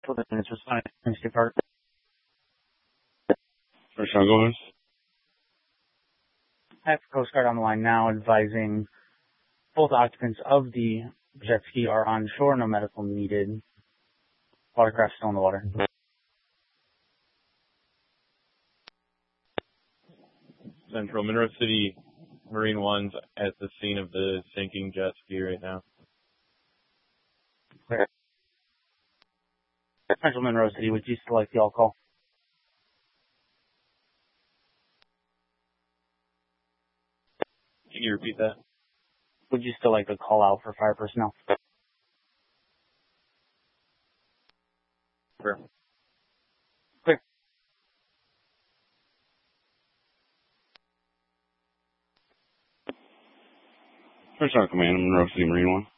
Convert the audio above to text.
It's just fine. State Park. First time going. I have Coast Guard on the line now advising both occupants of the jet ski are on shore, no medical needed. Watercraft still in the water. Central Monroe City Marine One's at the scene of the sinking jet ski right now. Clear. Central Monroe City, would you still like the all-call? Can you repeat that? Would you still like the call out for fire personnel? Sure. Clear. First time command, Monroe City Marine One.